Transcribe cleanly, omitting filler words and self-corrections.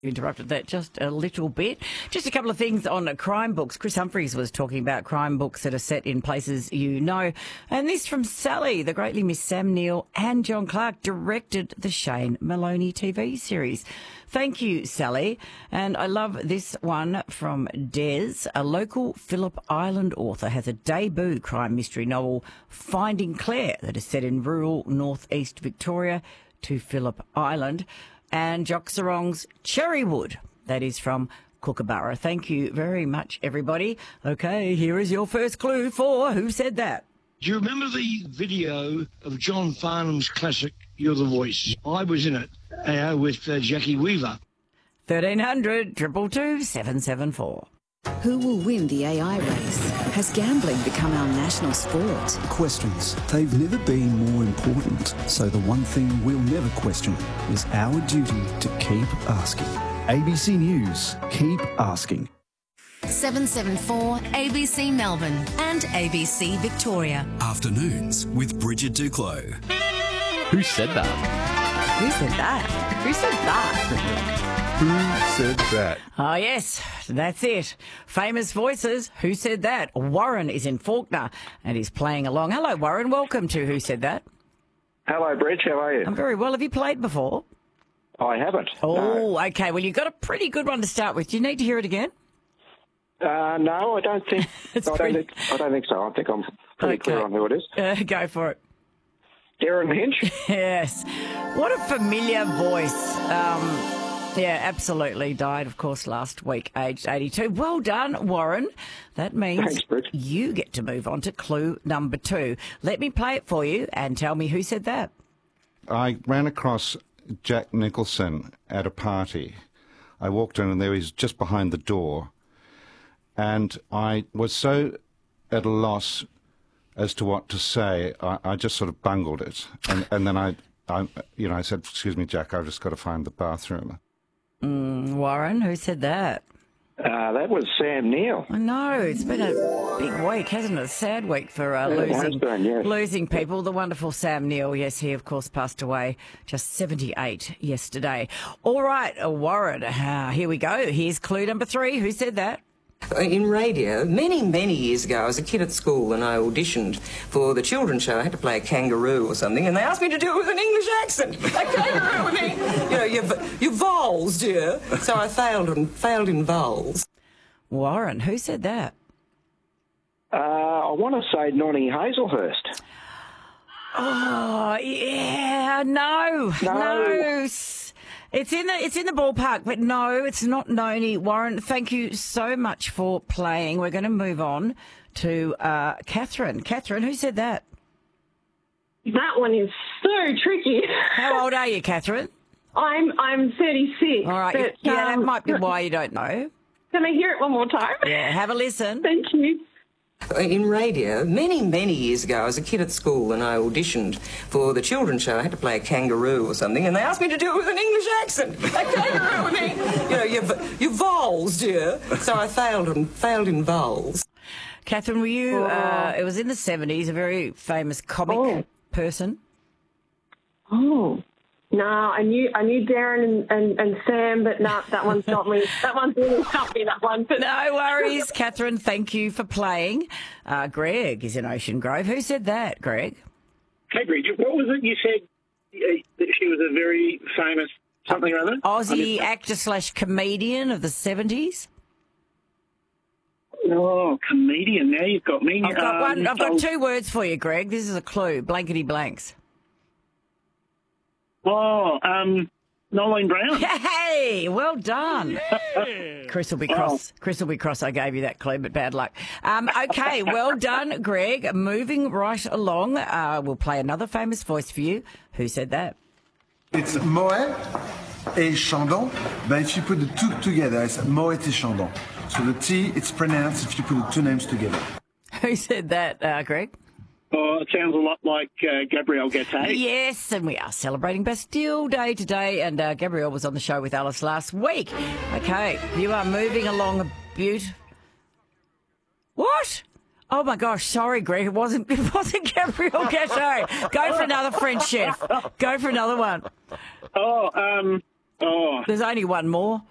Interrupted that just a little bit. Just a couple of things on crime books. Chris Humphries was talking about crime books that are set in places you know. And this from Sally, the greatly missed Sam Neill and John Clark directed the Shane Maloney TV series. Thank you, Sally. And I love this one from Des. A local Phillip Island author has a debut crime mystery novel, Finding Claire, that is set in rural northeast Victoria to Phillip Island. And Jock Sarong's Cherrywood, that is from Kookaburra. Thank you very much, everybody. Okay, here is your first clue for Who Said That? Do you remember the video of John Farnham's classic, You're the Voice? I was in it, with Jackie Weaver. 1300 222 774. Who will win the AI race? Has gambling become our national sport? Questions. They've never been more important. So the one thing we'll never question is our duty to keep asking. ABC News. Keep asking. 774 ABC Melbourne and ABC Victoria. Afternoons with Bridget Duclos. Who said that? Who said that? Who said that? Who said that? Oh, yes, that's it. Famous voices. Who said that? Warren is in Faulkner and he's playing along. Hello, Warren. Welcome to Who Said That? Hello, Bridge. How are you? I'm very well. Have you played before? I haven't. Oh, no. Okay. Well, you've got a pretty good one to start with. Do you need to hear it again? No, I don't think. I don't think so. I think I'm pretty clear on who it is. Go for it. Darren Hinch. Yes. What a familiar voice. Yeah, absolutely. Died, of course, last week, aged 82. Well done, Warren. That means you get to move on to clue number 2. Let me play it for you and tell me who said that. I ran across Jack Nicholson at a party. I walked in and there he was just behind the door. And I was so at a loss as to what to say, I just sort of bungled it. And then I said, "Excuse me, Jack, I've just got to find the bathroom." Warren, who said that? That was Sam Neill. I know, it's been a big week, hasn't it? A sad week for losing people. The wonderful Sam Neill, yes, he of course passed away just 78 yesterday. All right, Warren, here we go. Here's clue number 3. Who said that? In radio, many years ago, I was a kid at school and I auditioned for the children's show. I had to play a kangaroo or something, and they asked me to do it with an English accent. A kangaroo, I mean, your vowels, dear. So I failed in vowels. Warren, who said that? I want to say Nonnie Hazelhurst. Oh, yeah, no. It's in the ballpark, but no, it's not Noni. Warren, thank you so much for playing. We're going to move on to Catherine. Catherine, who said that? That one is so tricky. How old are you, Catherine? I'm 36. All right, but, that might be why you don't know. Can I hear it one more time? Yeah, have a listen. Thank you. In radio, many years ago, I was a kid at school and I auditioned for the children's show. I had to play a kangaroo or something, and they asked me to do it with an English accent. A kangaroo, I mean, your vowels, dear. So I failed in vowels. Catherine, were you? It was in the 70s. A very famous comic person. Oh. No, I knew Darren and Sam, but no, that one's not me. That one's really not me, that one. But no worries, Catherine. Thank you for playing. Greg is in Ocean Grove. Who said that, Greg? Hey, Bridget, what was it you said that she was a very famous something or other? Aussie actor/comedian of the 70s. Oh, comedian. Now you've got me. I've got 2 words for you, Greg. This is a clue. Blankety blanks. Oh, Nolene Brown. Hey, well done. Chris will be cross. Chris will be cross. I gave you that clue, but bad luck. Okay, well done, Greg. Moving right along, we'll play another famous voice for you. Who said that? It's Moet et Chandon. But if you put the 2 together, it's Moet et Chandon. So the T, it's pronounced if you put the 2 names together. Who said that, Greg? Oh, it sounds a lot like Gabrielle Gattei. Yes, and we are celebrating Bastille Day today, and Gabrielle was on the show with Alice last week. Okay, you are moving along a What? Oh, my gosh, sorry, Greg, it wasn't Gabrielle Gattei. Go for another French chef. Go for another one. Oh, There's only one more.